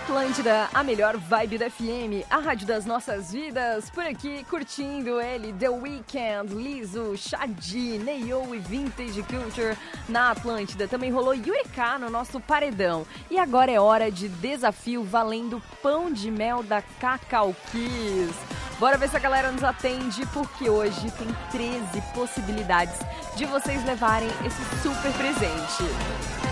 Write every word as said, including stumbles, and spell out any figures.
Atlântida, a melhor vibe da F M, a rádio das nossas vidas. Por aqui, curtindo ele, The Weeknd, Lizzo, Shadi, Neo e Vintage Culture na Atlântida. Também rolou Yurika no nosso paredão. E agora é hora de desafio valendo pão de mel da Cacau Kiss. Bora ver se a galera nos atende, porque hoje tem treze possibilidades de vocês levarem esse super presente.